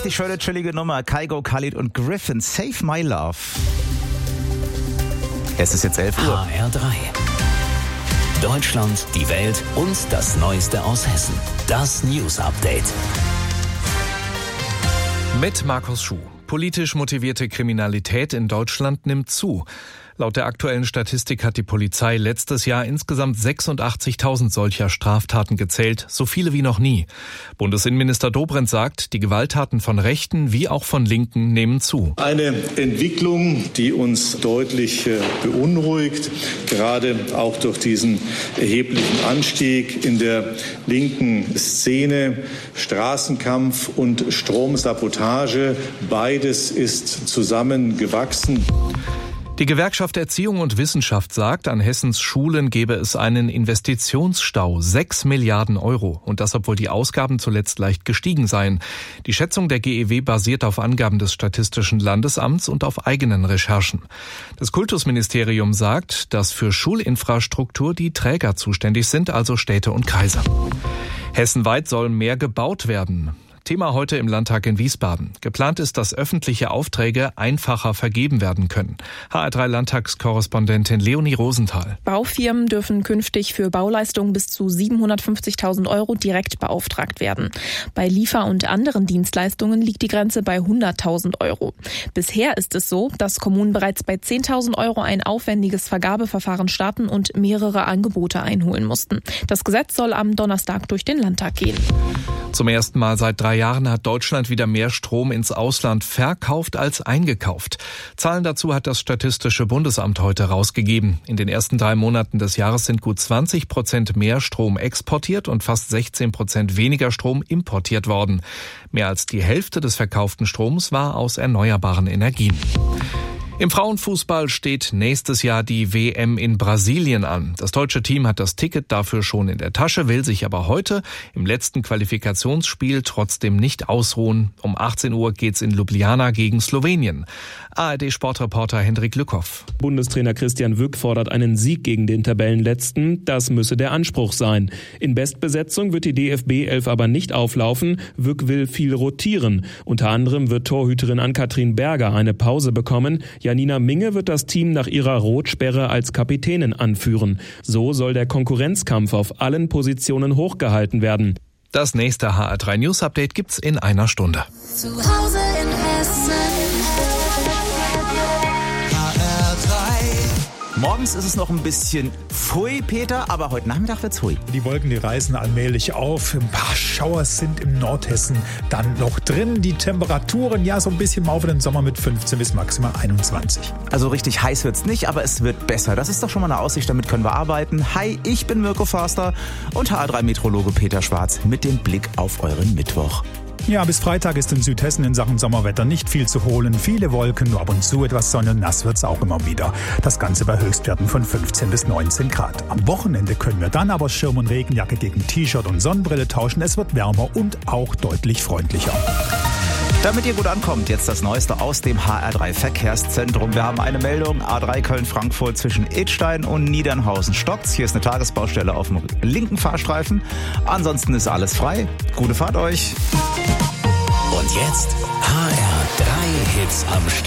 richtig schöne, chillige Nummer. Kygo, Khalid und Griffin, Save My Love. Es ist jetzt 11 Uhr. HR3. Deutschland, die Welt und das Neueste aus Hessen. Das News Update. Mit Markus Schuh. Politisch motivierte Kriminalität in Deutschland nimmt zu. Laut der aktuellen Statistik hat die Polizei letztes Jahr insgesamt 86.000 solcher Straftaten gezählt, so viele wie noch nie. Bundesinnenminister Dobrindt sagt, die Gewalttaten von Rechten wie auch von Linken nehmen zu. Eine Entwicklung, die uns deutlich beunruhigt, gerade auch durch diesen erheblichen Anstieg in der linken Szene. Straßenkampf und Stromsabotage, beides ist zusammengewachsen. Die Gewerkschaft Erziehung und Wissenschaft sagt, an Hessens Schulen gebe es einen Investitionsstau, 6 Milliarden Euro. Und das, obwohl die Ausgaben zuletzt leicht gestiegen seien. Die Schätzung der GEW basiert auf Angaben des Statistischen Landesamts und auf eigenen Recherchen. Das Kultusministerium sagt, dass für Schulinfrastruktur die Träger zuständig sind, also Städte und Kreise. Hessenweit soll mehr gebaut werden. Thema heute im Landtag in Wiesbaden. Geplant ist, dass öffentliche Aufträge einfacher vergeben werden können. HR3-Landtagskorrespondentin Leonie Rosenthal. Baufirmen dürfen künftig für Bauleistungen bis zu 750.000 Euro direkt beauftragt werden. Bei Liefer- und anderen Dienstleistungen liegt die Grenze bei 100.000 Euro. Bisher ist es so, dass Kommunen bereits bei 10.000 Euro ein aufwendiges Vergabeverfahren starten und mehrere Angebote einholen mussten. Das Gesetz soll am Donnerstag durch den Landtag gehen. Zum ersten Mal seit 3 Jahren hat Deutschland wieder mehr Strom ins Ausland verkauft als eingekauft. Zahlen dazu hat das Statistische Bundesamt heute rausgegeben. In den ersten 3 Monaten des Jahres sind gut 20% mehr Strom exportiert und fast 16% weniger Strom importiert worden. Mehr als die Hälfte des verkauften Stroms war aus erneuerbaren Energien. Im Frauenfußball steht nächstes Jahr die WM in Brasilien an. Das deutsche Team hat das Ticket dafür schon in der Tasche, will sich aber heute im letzten Qualifikationsspiel trotzdem nicht ausruhen. Um 18 Uhr geht's in Ljubljana gegen Slowenien. ARD-Sportreporter Hendrik Lückhoff. Bundestrainer Christian Wück fordert einen Sieg gegen den Tabellenletzten. Das müsse der Anspruch sein. In Bestbesetzung wird die DFB-11 aber nicht auflaufen. Wück will viel rotieren. Unter anderem wird Torhüterin Ann-Kathrin Berger eine Pause bekommen. Janina Minge wird das Team nach ihrer Rotsperre als Kapitänin anführen. So soll der Konkurrenzkampf auf allen Positionen hochgehalten werden. Das nächste HR3 News Update gibt's in einer Stunde. Zu Hause in Hessen. Morgens ist es noch ein bisschen pfui, Peter, aber heute Nachmittag wird's hui. Die Wolken, die reißen allmählich auf. Ein paar Schauer sind im Nordhessen dann noch drin. Die Temperaturen, ja, so ein bisschen mau für den Sommer mit 15 bis maximal 21. Also richtig heiß wird's nicht, aber es wird besser. Das ist doch schon mal eine Aussicht, damit können wir arbeiten. Hi, ich bin Mirko Förster und HR3-Meteorologe Peter Schwarz mit dem Blick auf euren Mittwoch. Ja, bis Freitag ist in Südhessen in Sachen Sommerwetter nicht viel zu holen. Viele Wolken, nur ab und zu etwas Sonne, nass wird's auch immer wieder. Das Ganze bei Höchstwerten von 15 bis 19 Grad. Am Wochenende können wir dann aber Schirm und Regenjacke gegen T-Shirt und Sonnenbrille tauschen. Es wird wärmer und auch deutlich freundlicher. Damit ihr gut ankommt, jetzt das Neueste aus dem HR3 Verkehrszentrum. Wir haben eine Meldung, A3 Köln-Frankfurt zwischen Idstein und Niedernhausen-Stocks. Hier ist eine Tagesbaustelle auf dem linken Fahrstreifen. Ansonsten ist alles frei. Gute Fahrt euch. Und jetzt HR3 Hits am Stück.